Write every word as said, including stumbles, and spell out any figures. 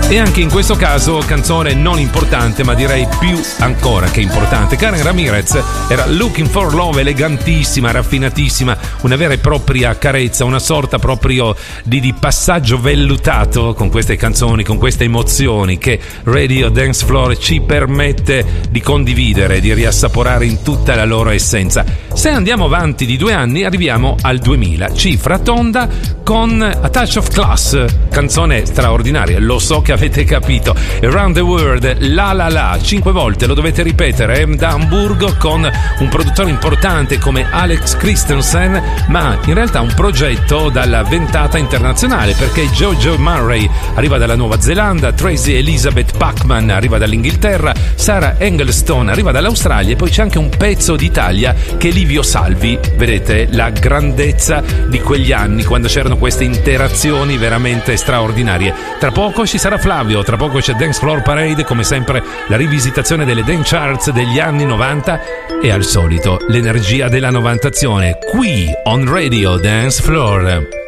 E anche in questo caso canzone non importante, ma direi più ancora che importante. Karen Ramirez era Looking for Love, elegantissima, raffinatissima, una vera e propria carezza, una sorta proprio di, di passaggio vellutato con queste canzoni, con queste emozioni che Radio Dance Floor ci permette di condividere, di riassaporare in tutta la loro essenza. Se andiamo avanti di due anni arriviamo al duemila, cifra tonda con A Touch of Class, canzone straordinaria, lo so che avete capito. Around the World, La La La, cinque volte lo dovete ripetere, da Amburgo, con un produttore importante come Alex Christensen, ma in realtà un progetto dalla ventata internazionale, perché Jojo Murray arriva dalla Nuova Zelanda, Tracy Elizabeth Pacman arriva dall'Inghilterra, Sarah Engelstone arriva dall'Australia, e poi c'è anche un pezzo d'Italia che è Livio Salvi. Vedete la grandezza di quegli anni, quando c'erano queste interazioni veramente straordinarie. Tra poco ci sarà Flavio, tra poco c'è Dance Floor Parade, come sempre la rivisitazione delle dance charts degli anni novanta, e al solito l'energia della novantazione qui on Radio Dance Floor.